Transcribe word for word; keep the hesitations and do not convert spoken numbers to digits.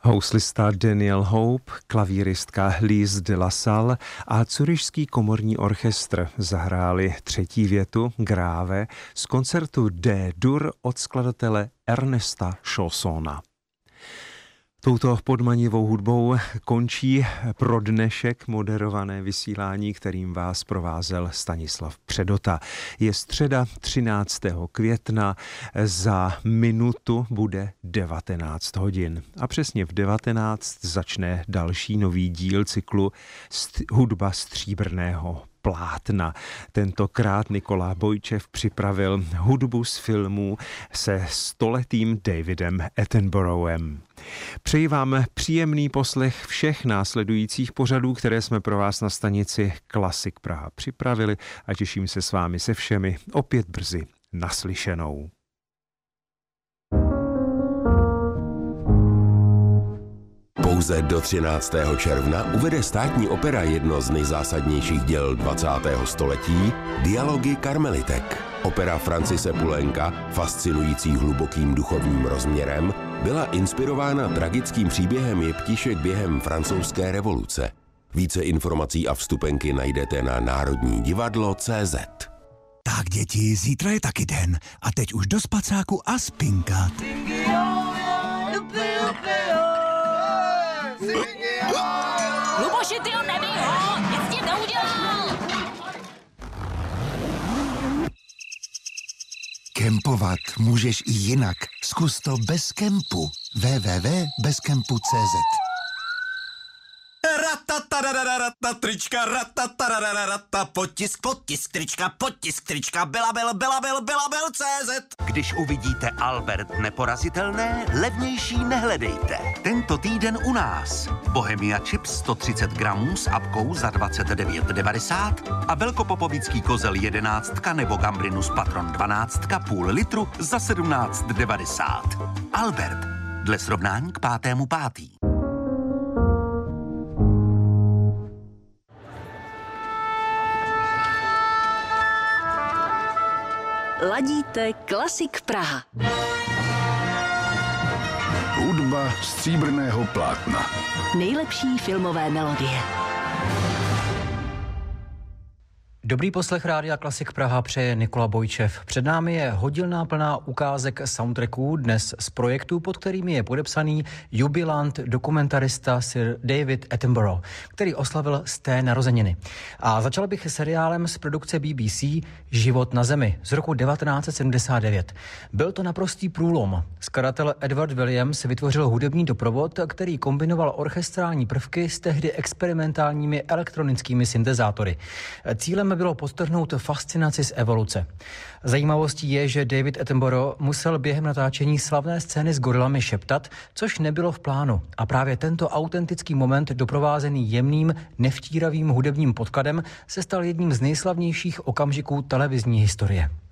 Houslista Daniel Hope, klavíristka Lise de la Salle a Curyšský komorní orchestr zahráli třetí větu Grave z koncertu D-dur od skladatele Ernesta Chaussona. Touto podmanivou hudbou končí pro dnešek moderované vysílání, kterým vás provázel Stanislav Předota. Je středa třináctého května, za minutu bude devatenáct hodin. A přesně v devatenáct začne další nový díl cyklu st- Hudba stříbrného plátna. Tentokrát Nikola Bojčev připravil hudbu z filmů se stoletým Davidem Attenboroughem. Přeji vám příjemný poslech všech následujících pořadů, které jsme pro vás na stanici Klasik Praha připravili a těším se s vámi se všemi opět brzy naslyšenou. Pouze do třináctého června uvede Státní opera jedno z nejzásadnějších děl dvacátého století, Dialogy karmelitek. Opera Francise Poulenca, fascinující hlubokým duchovním rozměrem, byla inspirována tragickým příběhem jeptišek během francouzské revoluce. Více informací a vstupenky najdete na národní divadlo tečka cé zet. Tak děti, zítra je taky den a teď už do spacáku a spinkat. Luboši, ty ho nebij ho! Nic tím neudělal! Kempovat můžeš i jinak. Zkus to bez kempu. w w w tečka bez kempu tečka cé zet. Ratatarararata, trička, ratatarararata, potisk, potisk, trička, potisk, trička, Belabil, Belabil, Belabil, cé zet. Když uvidíte Albert neporazitelné, levnější nehledejte. Tento týden u nás. Bohemia Chips sto třicet gramů s apkou za dvacet devět devadesát a velkopopovický kozel jedenáctka nebo Gambrinus Patron dvanáctka půl litru za sedmnáct devadesát. Albert. Dle srovnání k pátému pátý. Ladíte Klasik Praha. Hudba stříbrného plátna. Nejlepší filmové melodie. Dobrý poslech Rádia Klasik Praha přeje Nikola Bojčev. Před námi je hodilná plná ukázek soundtracků, dnes z projektů, pod kterými je podepsaný jubilant dokumentarista Sir David Attenborough, který oslavil sté narozeniny. A začal bych seriálem z produkce B B C Život na zemi z roku devatenáct set sedmdesát devět. Byl to naprostý průlom. Skladatel Edward Williams vytvořil hudební doprovod, který kombinoval orchestrální prvky s tehdy experimentálními elektronickými syntezátory. Cílem bylo podtrhnout fascinaci z evoluce. Zajímavostí je, že David Attenborough musel během natáčení slavné scény s gorilami šeptat, což nebylo v plánu. A právě tento autentický moment, doprovázený jemným, nevtíravým hudebním podkladem, se stal jedním z nejslavnějších okamžiků televizní historie.